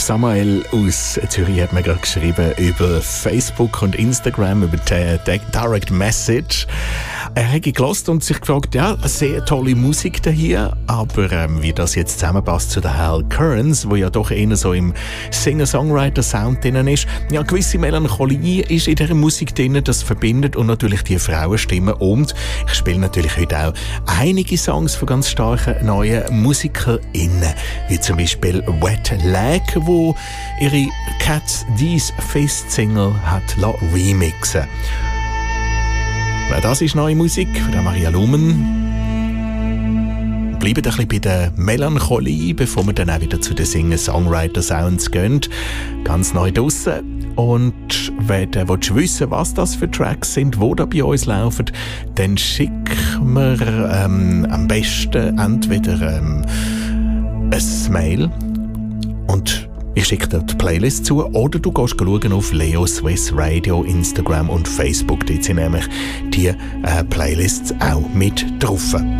Samuel aus Zürich hat mir gerade geschrieben über Facebook und Instagram, über die Direct Message. Er hat gehört und sich gefragt, ja, eine sehr tolle Musik da hier, aber wie das jetzt zusammenpasst zu der Hal Kearns, wo ja doch eher so im Singer-Songwriter-Sound drin ist. Ja, gewisse Melancholie ist in dieser Musik drin, das verbindet und natürlich die Frauenstimmen. Und ich spiele natürlich heute auch einige Songs von ganz starken neuen MusikerInnen, wie zum Beispiel Wet Leg, wo ihre Cat D's Fist Single hat remixen. Das ist neue Musik von der Maria Lumen. Bleiben ein bisschen bei der Melancholie, bevor wir dann auch wieder zu den Singer-Songwriter-Sounds gehen. Ganz neu draussen. Und wenn du wissen, was das für Tracks sind, die da bei uns laufen, dann schick mir am besten entweder ein Mail und ich schicke dir die Playlist zu, oder du gehst schauen auf Leo Swiss Radio, Instagram und Facebook. Dort sind nämlich die Playlists auch mit drauf.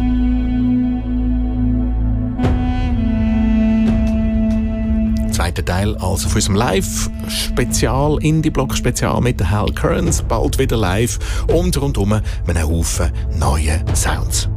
Zweiter Teil also von unserem Live-Spezial, Indie-Block-Spezial mit der Hal Kearns, bald wieder live und rundum einen Haufen neue Sounds.